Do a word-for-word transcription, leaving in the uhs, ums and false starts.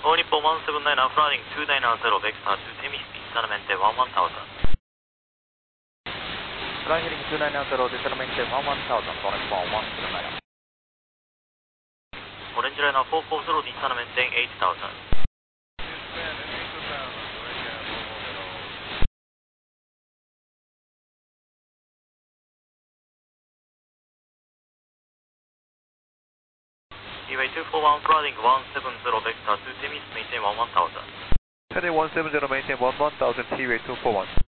All Nippon one seven nine flying two nine zero vector to Temis internamente one one thousand. Flying heading two nine zero internamente one one thousand, All Nippon one seven nine. Orange Liner four four zero internamente eight thousand. T-Way two four one flying one seven zero vector to Temis maintain one one thousand. Heading one seven zero maintain one one thousand, T-Way two four one.